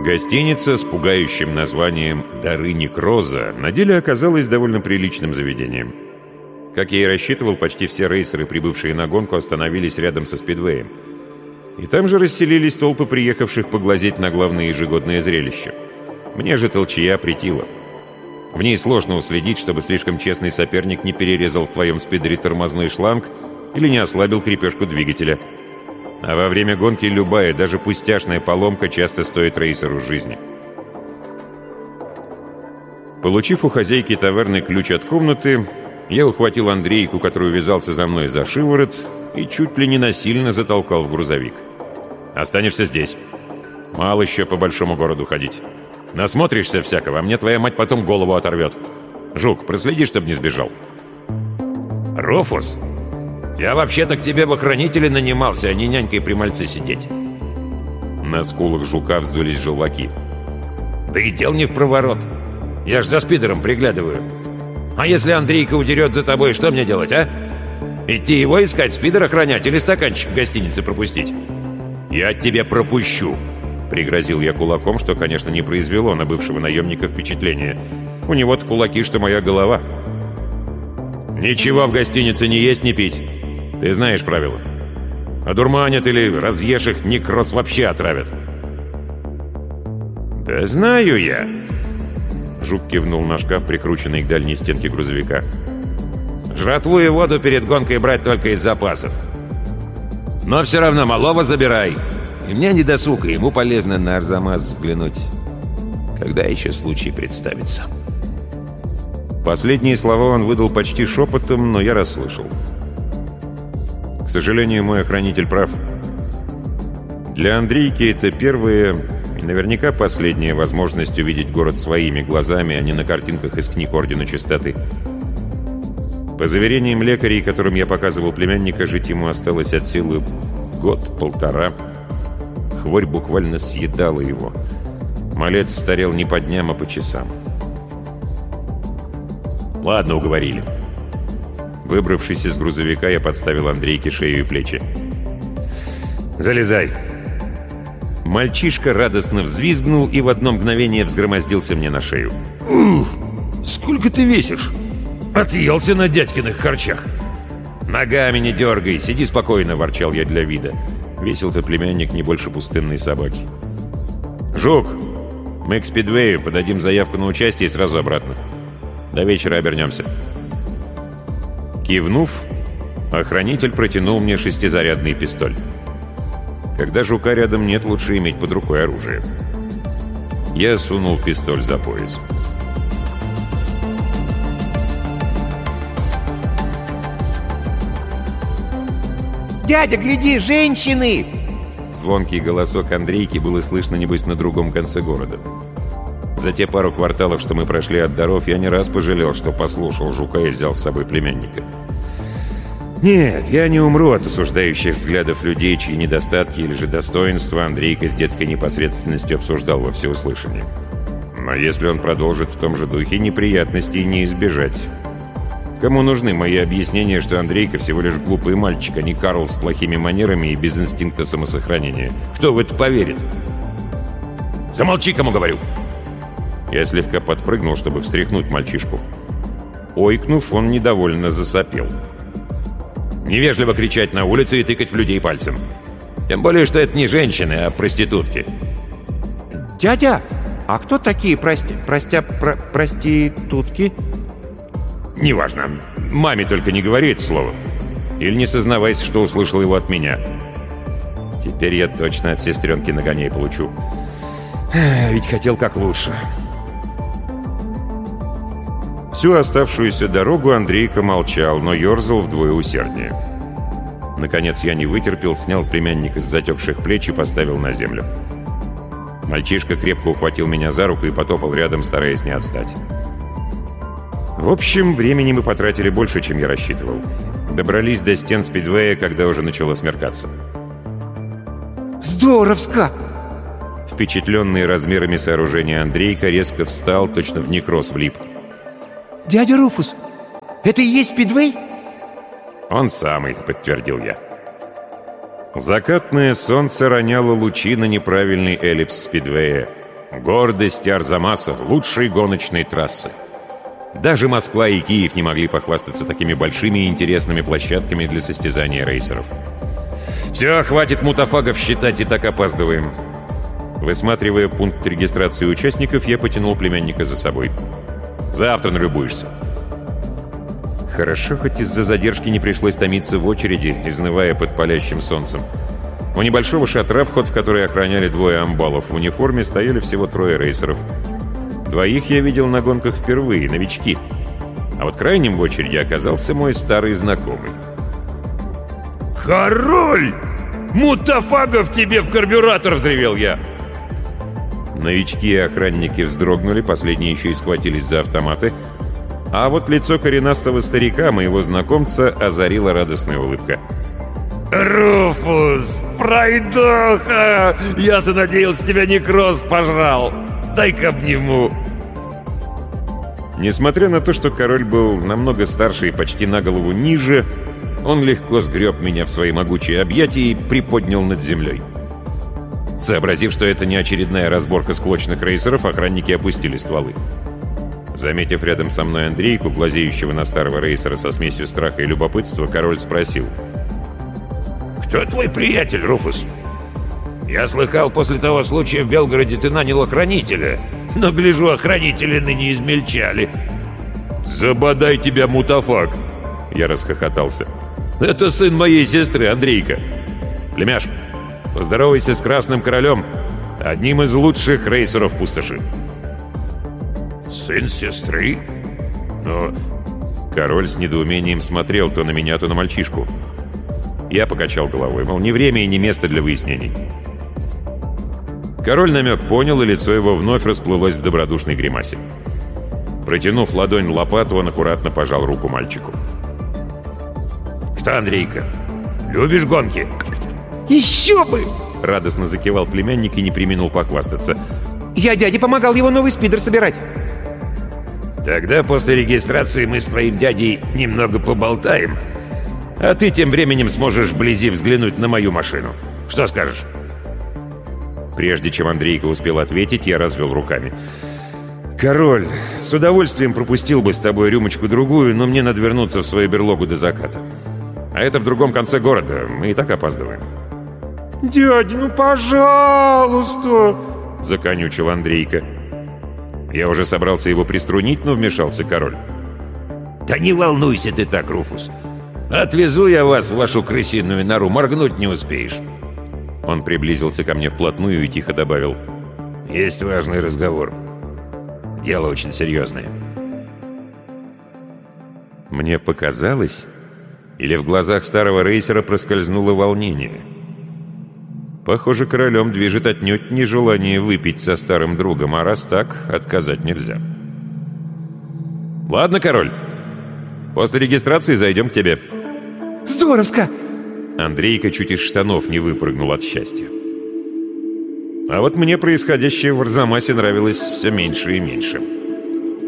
Гостиница с пугающим названием «Дары Некроза» на деле оказалась довольно приличным заведением. Как я и рассчитывал, почти все рейсеры, прибывшие на гонку, остановились рядом со спидвеем. И там же расселились толпы приехавших поглазеть на главное ежегодное зрелище. Мне же толчья претила. В ней сложно уследить, чтобы слишком честный соперник не перерезал в твоем спидере тормозной шланг или не ослабил крепежку двигателя. А во время гонки любая, даже пустяшная поломка часто стоит рейсеру жизни. Получив у хозяйки таверны ключ от комнаты, я ухватил Андрейку, который увязался за мной за шиворот, и чуть ли не насильно затолкал в грузовик. «Останешься здесь. Мало еще по большому городу ходить. Насмотришься всякого, а мне твоя мать потом голову оторвет. Жук, проследи, чтобы не сбежал». «Руфус, я вообще-то к тебе в охранителе нанимался, а не нянькой при мальце сидеть». На скулах Жука вздулись желваки. «Да и дел не в проворот. Я ж за спидером приглядываю. А если Андрейка удерет за тобой, что мне делать, а? Идти его искать, спидер охранять или стаканчик в гостинице пропустить?» «Я тебя пропущу», — пригрозил я кулаком, что, конечно, не произвело на бывшего наемника впечатления. У него-то кулаки, что моя голова. «Ничего в гостинице не есть, не пить. Ты знаешь правила. Одурманят или разъешь их, Некроз вообще отравят». «Да знаю я». Жук кивнул на шкаф, прикрученный к дальней стенке грузовика. «Жратву и воду перед гонкой брать только из запасов. Но все равно малого забирай. И мне не досуг, и ему полезно на Арзамас взглянуть. Когда еще случай представится». Последние слова он выдал почти шепотом, но я расслышал. К сожалению, мой охранитель прав. Для Андрейки это первая и наверняка последняя возможность увидеть город своими глазами, а не на картинках из книг Ордена Чистоты. По заверениям лекарей, которым я показывал племянника, жить ему осталось от силы год-полтора. Хворь буквально съедала его. Малец старел не по дням, а по часам. «Ладно, уговорили». Выбравшись из грузовика, я подставил Андрейке шею и плечи. «Залезай». Мальчишка радостно взвизгнул и в одно мгновение взгромоздился мне на шею. «Ух, сколько ты весишь? Отъелся на дядькиных харчах». «Ногами не дергай, сиди спокойно», — ворчал я для вида. Весил-то племянник не больше пустынной собаки. «Жук, мы к спидвею, подадим заявку на участие и сразу обратно. До вечера обернемся». Кивнув, охранитель протянул мне шестизарядный пистоль. Когда Жука рядом нет, лучше иметь под рукой оружие. Я сунул пистоль за пояс. «Дядя, гляди, женщины!» Звонкий голосок Андрейки было слышно, небось, на другом конце города. За те пару кварталов, что мы прошли от даров, я не раз пожалел, что послушал Жука и взял с собой племянника. Нет, я не умру от осуждающих взглядов людей, чьи недостатки или же достоинства Андрейка с детской непосредственностью обсуждал во всеуслышание. Но если он продолжит в том же духе, неприятностей не избежать. Кому нужны мои объяснения, что Андрейка всего лишь глупый мальчик, а не Карл с плохими манерами и без инстинкта самосохранения? Кто в это поверит? «Замолчи, кому говорю!» Я слегка подпрыгнул, чтобы встряхнуть мальчишку. Ойкнув, он недовольно засопел. «Невежливо кричать на улице и тыкать в людей пальцем. Тем более, что это не женщины, а проститутки». «Дядя, а кто такие проститутки?» «Неважно. Маме только не говори это слово. Или не сознавайся, что услышал его от меня. Теперь я точно от сестренки нагоняй получу. Ведь хотел как лучше». Всю оставшуюся дорогу Андрейка молчал, но ерзал вдвое усерднее. Наконец я не вытерпел, снял племянника с затекших плеч и поставил на землю. Мальчишка крепко ухватил меня за руку и потопал рядом, стараясь не отстать. В общем, времени мы потратили больше, чем я рассчитывал. Добрались до стен спидвея, когда уже начало смеркаться. «Здоровско!» Впечатленный размерами сооружения Андрейка резко встал, точно в Некроз влип. «Дядя Руфус, это и есть спидвей?» «Он самый», — подтвердил я. Закатное солнце роняло лучи на неправильный эллипс спидвея. Гордость Арзамаса, лучшей гоночной трассы. Даже Москва и Киев не могли похвастаться такими большими и интересными площадками для состязания рейсеров. «Все, хватит мутафагов считать, и так опаздываем». Высматривая пункт регистрации участников, я потянул племянника за собой. «Завтра налюбуешься». Хорошо, хоть из-за задержки не пришлось томиться в очереди, изнывая под палящим солнцем. У небольшого шатра, вход в который охраняли 2 амбалов в униформе, стояли всего 3 рейсеров. 2 я видел на гонках впервые, новички. А вот крайним в очереди оказался мой старый знакомый. «Король! Мутафагов тебе в карбюратор!» — взревел я. Новички и охранники вздрогнули, последние еще и схватились за автоматы. А вот лицо коренастого старика, моего знакомца, озарила радостная улыбка. «Руфус, пройдоха! Я-то надеялся, тебя некроз пожрал! Дай-ка обниму!» Несмотря на то, что король был намного старше и почти на голову ниже, он легко сгреб меня в свои могучие объятия и приподнял над землей. Сообразив, что это не очередная разборка склочных рейсеров, охранники опустили стволы. Заметив рядом со мной Андрейку, глазеющего на старого рейсера со смесью страха и любопытства, король спросил: «Кто твой приятель, Руфус? Я слыхал, после того случая в Белгороде ты нанял охранителя, но, гляжу, охранители ныне измельчали». «Забодай тебя, мутафак!» Я расхохотался. «Это сын моей сестры, Андрейка. Племяш, поздоровайся с Красным Королем, одним из лучших рейсеров пустоши». «Сын сестры? Но...» Король с недоумением смотрел то на меня, то на мальчишку. Я покачал головой, мол, ни время и ни место для выяснений. Король намек понял, и лицо его вновь расплылось в добродушной гримасе. Протянув ладонь лопату, он аккуратно пожал руку мальчику. «Что, Андрейка, любишь гонки?» Еще бы! Радостно закивал племянник и не преминул похвастаться. Я дяде помогал его новый спидер собирать. «Тогда после регистрации мы с твоим дядей немного поболтаем, а ты тем временем сможешь вблизи взглянуть на мою машину. Что скажешь?» Прежде чем Андрейка успел ответить, я развел руками. «Король, с удовольствием пропустил бы с тобой рюмочку-другую, но мне надо вернуться в свою берлогу до заката. А это в другом конце города, мы и так опаздываем». «Дядя, ну пожалуйста!» — законючил Андрейка. Я уже собрался его приструнить, но вмешался король. «Да не волнуйся ты так, Руфус. Отвезу я вас в вашу крысиную нору, моргнуть не успеешь». Он приблизился ко мне вплотную и тихо добавил: «Есть важный разговор. Дело очень серьезное». Мне показалось, или в глазах старого рейсера проскользнуло волнение. Похоже, королем движет отнюдь не желание выпить со старым другом, а раз так, отказать нельзя. «Ладно, король, после регистрации зайдем к тебе». Здоровско! Андрейка чуть из штанов не выпрыгнул от счастья. А вот мне происходящее в Арзамасе нравилось все меньше и меньше.